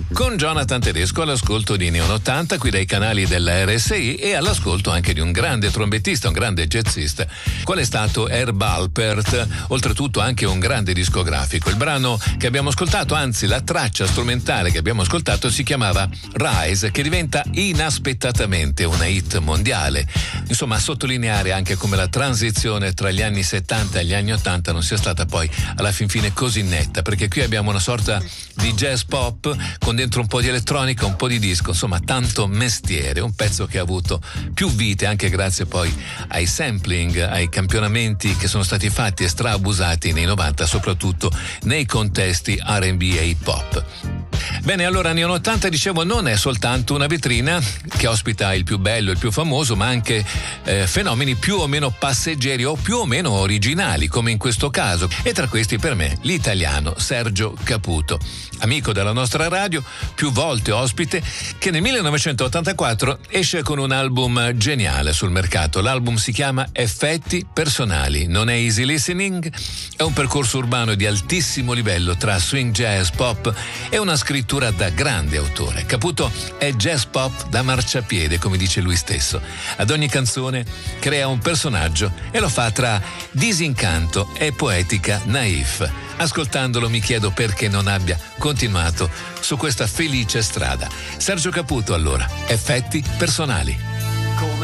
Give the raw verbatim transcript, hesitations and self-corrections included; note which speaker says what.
Speaker 1: con Jonathan Tedesco all'ascolto di Neon ottanta qui dai canali della R S I e all'ascolto anche di un grande trombettista, un grande jazzista, qual è stato Herb Alpert, oltretutto anche un grande discografico. Il brano che abbiamo ascoltato, anzi la traccia strumentale che abbiamo ascoltato, si chiamava Rise, che diventa inaspettatamente una hit mondiale. Insomma, a sottolineare anche come la transizione tra gli anni settanta e gli anni ottanta non sia stata poi alla fin fine così netta, perché qui abbiamo una sorta di jazz pop con dentro un po' di elettronica, un po' di disco, insomma tanto mestiere, un pezzo che ha avuto più vite anche grazie poi ai sampling, ai campionamenti che sono stati fatti e straabusati nei novanta, soprattutto nei contesti R and B e hip hop. Bene, allora Neon ottanta, dicevo, non è soltanto una vetrina che ospita il più bello, il più famoso, ma anche eh, fenomeni più o meno passeggeri o più o meno originali, come in questo caso. E tra questi per me l'italiano Sergio Caputo, amico della nostra radio, più volte ospite, che nel millenovecentottantaquattro esce con un album geniale sul mercato. L'album si chiama Effetti Personali, non è easy listening, è un percorso urbano di altissimo livello tra swing, jazz, pop e una scrittura da grande autore. Caputo è jazz pop da marciapiede, come dice lui stesso. Ad ogni canzone crea un personaggio e lo fa tra disincanto e poetica naif. Ascoltandolo mi chiedo perché non abbia continuato su questa felice strada. Sergio Caputo, allora, Effetti Personali.